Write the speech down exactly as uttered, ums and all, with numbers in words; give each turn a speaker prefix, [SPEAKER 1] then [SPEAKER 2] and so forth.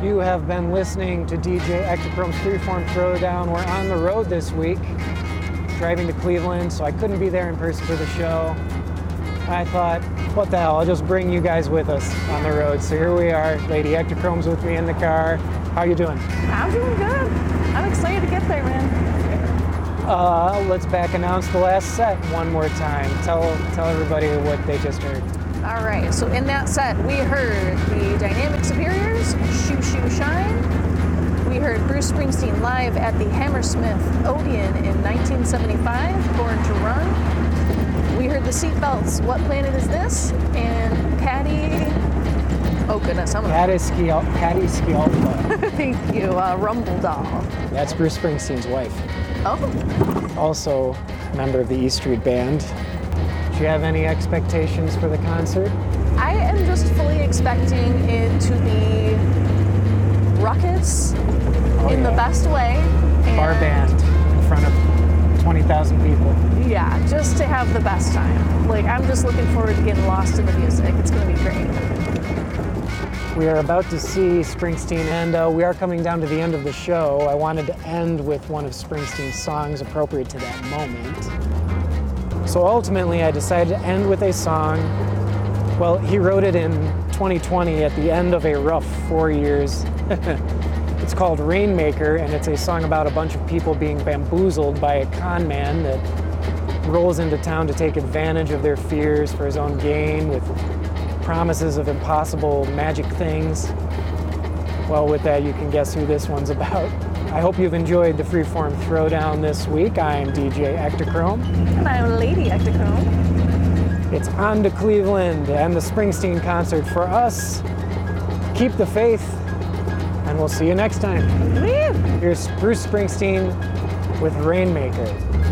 [SPEAKER 1] You have been listening to D J Ectochrome's Freeform Throwdown. We're on the road this week, driving to Cleveland, so I couldn't be there in person for the show. I thought, what the hell, I'll just bring you guys with us on the road. So here we are, Lady Ectochrome's with me in the car. How you doing?
[SPEAKER 2] I'm doing good. I'm excited to get there, man.
[SPEAKER 1] Uh, let's back announce the last set one more time. Tell, tell everybody what they just heard.
[SPEAKER 2] All right, so in that set, we heard the Dynamic Superiors, Shoo Shoo Shine. We heard Bruce Springsteen live at the Hammersmith Odeon in nineteen seventy-five, Born to Run. We heard the Seatbelts, What Planet Is This? And Patty, oh goodness, I'm gonna...
[SPEAKER 1] Patty Scial- Patty Scialfa.
[SPEAKER 2] Thank you, uh, Rumble Doll.
[SPEAKER 1] That's Bruce Springsteen's wife.
[SPEAKER 2] Oh.
[SPEAKER 1] Also a member of the E Street Band. Do you have any expectations for the concert?
[SPEAKER 2] I am just fully expecting it to be ruckus
[SPEAKER 1] oh,
[SPEAKER 2] in
[SPEAKER 1] yeah.
[SPEAKER 2] the best way.
[SPEAKER 1] Bar band in front of twenty thousand people.
[SPEAKER 2] Yeah, just to have the best time. Like, I'm just looking forward to getting lost in the music. It's going to be great.
[SPEAKER 1] We are about to see Springsteen, and uh, we are coming down to the end of the show. I wanted to end with one of Springsteen's songs appropriate to that moment. So ultimately, I decided to end with a song. Well, he wrote it in twenty twenty at the end of a rough four years. It's called Rainmaker, and it's a song about a bunch of people being bamboozled by a con man that rolls into town to take advantage of their fears for his own gain with promises of impossible magic things. Well, with that, you can guess who this one's about. I hope you've enjoyed the Freeform Throwdown this week. I'm D J Ectochrome.
[SPEAKER 2] And I'm Lady Ectochrome.
[SPEAKER 1] It's on to Cleveland and the Springsteen concert for us. Keep the faith, and we'll see you next time.
[SPEAKER 2] Woo!
[SPEAKER 1] Here's Bruce Springsteen with Rainmaker.